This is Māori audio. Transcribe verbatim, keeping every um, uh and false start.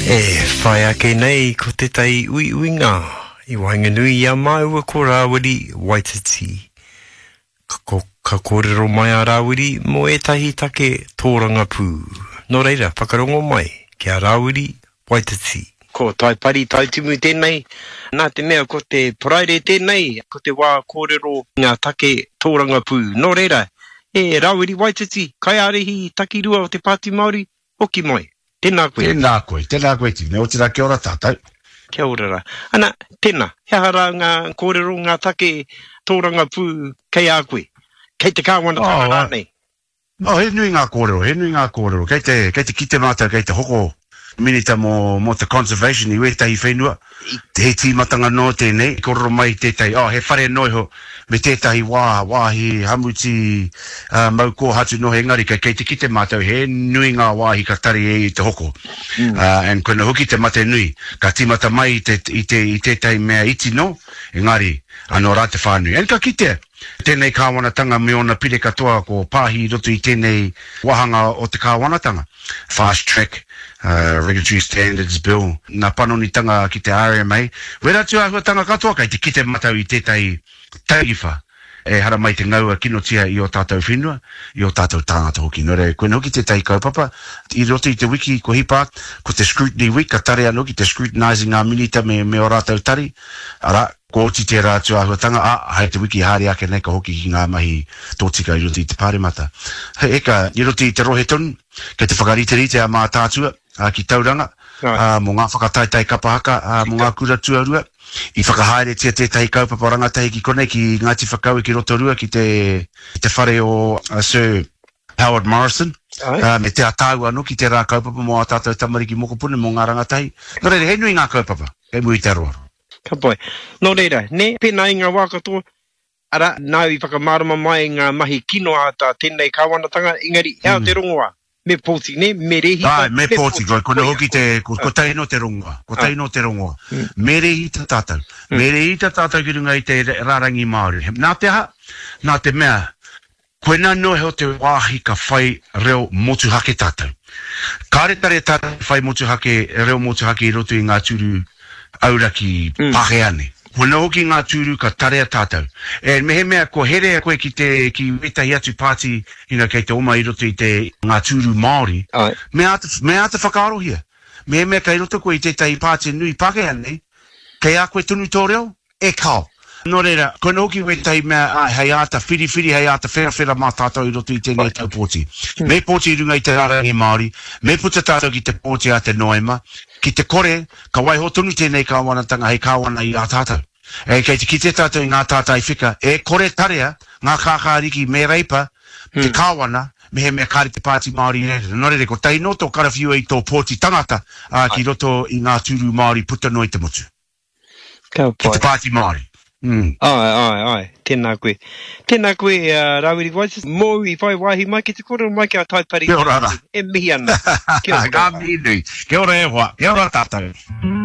E whai ake nei ko te tai ui ui ngā I wainganui ia maua ko Rawiri Waititi. Ko ka kōrero mai a Rawiri mo e tahi take tōranga pū. Nō reira, whakarongo mai ki a Rawiri Waititi. Ko tai pari tai timu tēnei, nā te mea ko te praere tēnei, ko te wā kōrero ngā take tōranga pū. Nō reira, e Rawiri Waititi, kai arehi takirua o te Pāti Māori, hoki mai. Tēnā koe. Tēnā koe, tēnā koe tine, o tira kia ora tātou. Kia ora ra. Ana, tēnā, hea hara ngā kōrero ngā take tōranga pū kei a koe. Kei te kāwana oh, tāna nei. No, he nui ngā kōrero, he nui ngā kōrero. Kei te, kei te kite mātou, kei te hoko minita mo, mo te conservation I wetahi whenua. Te he tīmatanga no tēnei, kōrero mai tētai, oh, he whare noi ho, me tētahi wā, wāhi, hamuti, uh, mau kō hatu no he ngari, kei te kite mātou, he nui ngā wāhi ka tari e I te hoko. Mm. Uh, and koina hoki te mate nui, ka tīmata mai I te, I te, I tētai mea iti no, engari, anō rā te whānui. En ka kite, tēnei kāwanatanga me ona pire katoa ko pāhi roto I tēnei wahanga o te kāwanatanga. Fast track, uh, regulatory standards bill, nā panonitanga ki te R M A. Wera tua huatanga katoa kai te kite matau I tētai tauiwha. E hara mai te ngaua kinotia I o tātou whenua, I o tātou tāngata hoki. Nore, koe hoki te tai kaupapa, I roto I te wiki ko hipa, ko te scrutiny week, ka tare anō ki te scrutinizing ngā minita me, me o rātou tari. Ara, ko oti te rātua huatanga, a, hai te wiki haere ake nei ka hoki ki ngā mahi tōtika I roto I te pāremata. Hei eka, I roto I te rohe tonu, kei te whakariterite a mā tātua, a ki tauranga, a, mo ngā whakataitai kapahaka, a, mo ngā kura tuarua, I whakahaere tia tētahi kaupapa rangatahi ki konei ki Ngāti Whakau ki roto rua ki te, te whare o uh, Sir Howard Morrison. Uh, me te atau anu ki te rā kaupapa mo a tātou tamariki mokopune mo ngā rangatahi. Nō reira, he nui ngā kaupapa, kei mui te aroa. Ka pai. Nō reira, ne pēnā I ngā wākatoa, ara nāu I whakamārama mai ngā mahi kino ata tēnei kāwanatanga, ingari, hea mm. te rongoa. Me pōti, ne? Me rehi. Ai, me pōti, koe, koe hoki te, ko taino te rongoa, ko taino te rongoa. Me rehi ta tātou. Me rehi ta tātou ki runga I te rārangi Māori. Nā te ha, nā te mea, koe nā noe ho te wāhi ka whai reo motuhake tātou. Kāretare tātou whai motuhake, reo motuhake I roto I ngā tūru auraki mm. paheane. Koe nā hoki ngā tūru ka tarea tātou. E mehe mea, ko herea koe ki te, ki wetahi atu pāti, ina kei te oma I roto I te ngā tūru Māori, me ata, me ata whakaarohia. Mehe mea, kei roto koe I te tai pāti nui pakea nei, kei a koe tunu tō reo, e kao. Nō reira, koe nā hoki wetahi mea, ai, hei ata whiri whiri, hei ata whera whera mā tātou I roto I tēnei tau pōti. Me pōti I runga I te rārangi Māori, me puta tātou ki te pōti a te noema, ki te kore, ka waiho tunu tēnei kāwanatanga hei kāwana I a tātou. E kei te ki te tātou I ngā tātai whika, e kore tarea, ngā kākāriki me reipa, te hmm. kāwana, me he mea kāri te Pāti Māori rere. Nō rere, ko taino tō karawhiua I tō pōti tangata, a ki roto I ngā tūru Māori puta noi te motu. Ka pai. Ki te Pāti Māori. Mm. Ai, ai, ai, tēnā koe. Tēnā koe, uh, Rawiri Waititi, mō I whai wāhi mai ki te kōrero mai ki a taipari. Kia ora ra. E mihi ana. Kia ora. Ka mihi nui. Kia ora e hoa. Kia ora tātou.